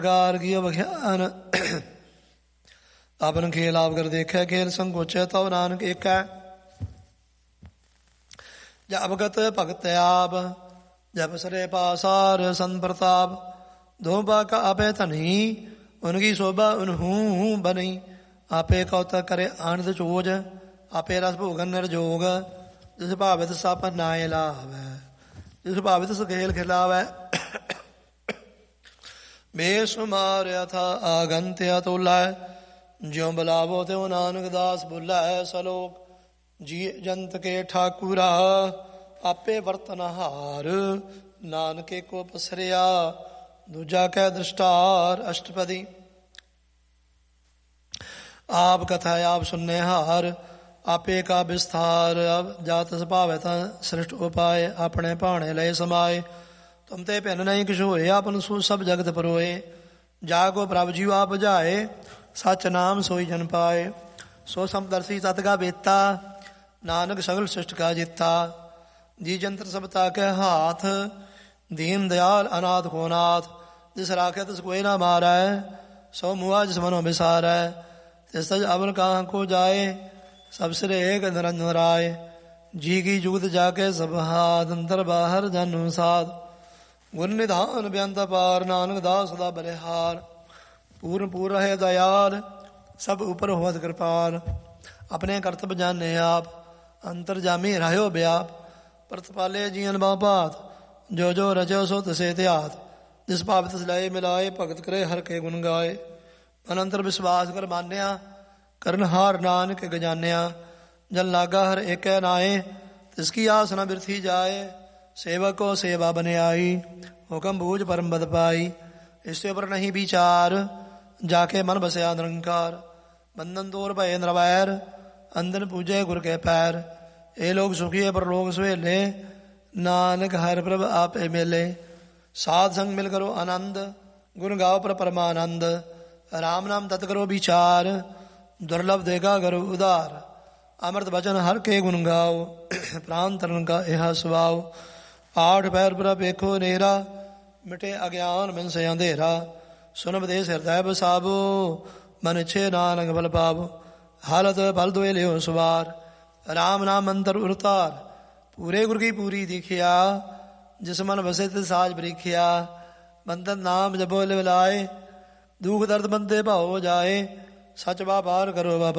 ਕਾਰ ਕੀ ਅਵਖਿਆਨ ਆਪਨ ਖੇਲ ਆਪ ਕਰ ਦੇਖਿਆ, ਖੇਲ ਸੰਕੋਚੈ ਤਉ ਨਾਨਕ ਏਕੈ। ਜਪਗਤ ਭਗਤ ਆਪ, ਜਪ ਸਰੇ ਪਾਸਾਰ ਸੰਤ ਪ੍ਰਤਾਪ। ਦੋ ਬਾਕ ਆਪੇ ਧਨੀ, ਉਨਕੀ ਸ਼ੋਭਾ ਉਨਹੂ ਬਨੀ। ਆਪੇ ਕੌਤਕ ਕਰੇ ਆਨੰਦ ਚੋਜ, ਆਪੇ ਰਸ ਭੋਗਨ ਨਿਰਜੋਗ। ਜਿਸ ਭਾਵਿਤ ਸਪ ਨਾਇ ਲਾਵੈ, ਜਿਸ ਭਾਵਿਤ ਸੁਖੇਲ ਖਿਲਾਵੈ। ਬੇਸ਼ੁਮਾਰ ਅਥਾ ਆਗੰਤਿਆ ਤੋਲੈ, ਜਿਉ ਬੁਲਾਵੋ ਤਿਉ ਨਾਨਕ ਦਾਸ ਬੁਲਾੈ। ਸਲੋਕ ਜੀ ਜੰਤ ਕੇ ਠਾਕੁਰਾ, ਆਪੇ ਵਰਤਨਹਾਰ। ਨਾਨਕੇ ਕੋ ਪਸਰਿਆ, ਦੂਜਾ ਕੈ ਦ੍ਰਿਸ਼ਟਾਰ। ਅਸ਼ਟਪਦੀ। ਆਪ ਕਥਾ ਆਪ ਸੁਨਨੇ ਹਾਰ, ਆਪੇ ਕਾ ਵਿਸਥਾਰ। ਜਾਤ ਸੁਭਾਵੈ ਤਾਂ ਸ੍ਰਿਸ਼ਟ ਉਪਾਏ, ਆਪਣੇ ਭਾਣੇ ਲਏ ਸਮਾਏ। ਤੁਮ ਤੇ ਭਿੰਨ ਨਹੀਂ ਕਿਛ ਹੋਏ, ਆਪਨ ਸੂ ਸਭ ਜਗਤ ਪਰੋਏ। ਜਾ ਕੋ ਪ੍ਰਭ ਜੀਉ ਆਪ ਬੁਝਾਏ, ਸਚ ਨਾਮ ਸੋਈ ਜਨ ਪਾਏ। ਸੋ ਸਮਦਰਸੀ ਸਤਿਗਾ ਵੇਤਾ, ਨਾਨਕ ਸਗਲ ਸ੍ਰਿਸ਼ਟ ਕਾ ਜੇਤਾ। ਜੀ ਜੰਤਰ ਸਭ ਤਾਕੈ ਹਾਥ, ਦੀਨ ਦਿਆਲ ਅਨਾਥ ਕੋ ਨਾਥ। ਜਿਸ ਰਾਖੈ ਤਿਸ ਕੋਇ ਨਾ ਮਾਰੈ, ਸੋ ਮੁਆ ਜਿਸ ਮਨੋ ਵਿਸਾਰੈ। ਤਿਸ ਤਜ ਅਵਨ ਕਾਹ ਕੋ ਜਾਏ, ਸਭ ਸਿਰੇ ਏਕ ਨਿਰੰਜਨ ਰਾਏ। ਜੀ ਕੀ ਜੁਗਤ ਜਾਕੇ ਸਭ ਹਾਥ, ਅੰਦਰ ਬਾਹਰ ਜਨ ਸਾਧ। ਗੁਣ ਨਿਧਾਨ ਬੇਅੰਤ ਪਾਰ, ਨਾਨਕ ਦਾਸ ਸਦਾ ਬਲਿਹਾਰ। ਪੂਰਨ ਪੂਰ ਰਹੇ ਦਇਆਲ, ਸਭ ਉਪਰ ਹੋਵਤ ਕਿਰਪਾਲ। ਆਪਣੇ ਕਰਤਬ ਜਾਣੇ ਆਪ, ਅੰਤਰ ਜਾਮੀ ਰਹਿਓ ਬਿਆਪ। ਪ੍ਰਤਪਾਲੇ ਜੀਵਨ ਬਹੁ ਭਾਤ, ਜੋ ਜੋ ਰਚਿਓ ਸੋ ਤਿਸੇ ਧਿਆਤ। ਜਿਸ ਭਾਵ ਤਿਸ ਲਏ ਮਿਲਾਏ, ਭਗਤ ਕਰੇ ਹਰ ਕੇ ਗੁਣ ਗਾਏ। ਅਨੰਤਰ ਵਿਸ਼ਵਾਸ ਕਰ ਮਾਨਿਆ, ਕਰਨ ਹਾਰ ਨਾਨਕ ਗਜਾਨਿਆ। ਜਨ ਲਾਗਾ ਹਰ ਏਕੈ ਨਾਏ, ਤਿਸ ਕੀ ਆਸ ਨ ਬਿਰਥੀ ਜਾਏ। ਸੇਵਕ ਕੋ ਸੇਵਾ ਬਨਿਆਈ, ਹੁਕਮ ਬੂਝ ਪਰਮ ਬਦ ਪਾਈ। ਇਸੇ ਉਪਰ ਨਹੀਂ ਵਿਚਾਰ, ਜਾਕੇ ਮਨ ਬਸਿਆ ਨਿਰੰਕਾਰ। ਬੰਧਨ ਤੋਰ ਭਏ ਨਿਰਵੈਰ, ਅੰਦਨ ਪੂਜੇ ਗੁਰ ਕੇ ਪੈਰ। ਇਹ ਲੋਕ ਸੁਖੀਏ ਪਰਲੋਕ ਸੁਹੇਲੇ, ਨਾਨਕ ਹਰਿ ਪ੍ਰਭ ਆਪੇ ਮੇਲੇ। ਸਾਧ ਸੰਗ ਮਿਲ ਕਰੋ ਆਨੰਦ, ਗੁਣ ਗਾਓ ਪਰ ਪਰਮਾਨੰਦ। ਰਾਮ ਨਾਮ ਤਤ ਕਰੋ ਵਿਚਾਰ, ਦੁਰਲਭ ਦੇਗਾ ਕਰੋ ਉਧਾਰ। ਅੰਮ੍ਰਿਤ ਬਚਨ ਹਰ ਕੇ ਗੁਣ ਗਾਓ, ਪ੍ਰਾਨ ਤਰਨ ਕਾ ਇਹ ਸੁਭਾਉ। ਆਠ ਪੈਰ ਪ੍ਰਭ ਵੇਖੋ ਨੇਰਾ, ਮਿਟੇ ਅਗਿਆਨ ਬਿਨ ਸੇ ਅੰਧੇਰਾ। ਸੁਨ ਬਦੇਸ ਹਿਰਦੈ ਬਸਾਵੋ, ਮਨ ਇੱਛੇ ਨਾਨਕ ਬਲ ਪਾਵੋ। ਹਾਲਤ ਫਲ ਦੋਇ ਲਿਓ ਸਵਾਰ, ਰਾਮ ਨਾਮ ਅੰਤਰ ਉਰਤਾਰ। ਪੂਰੇ ਗੁਰ ਕੀ ਪੂਰੀ ਦੇਖਿਆ, ਜਿਸ ਮਨ ਵਸੇ ਤਿਸ ਸਾਜ ਬਰੀਖਿਆ। ਬੰਧਨ ਨਾਮ ਜਪੋ ਲਿਵ ਲਾਏ, ਦੁਖ ਦਰਦ ਬੰਦੇ ਭਾਓ ਜਾਏ। ਸਚ ਵਾਪਾਰ ਕਰੋ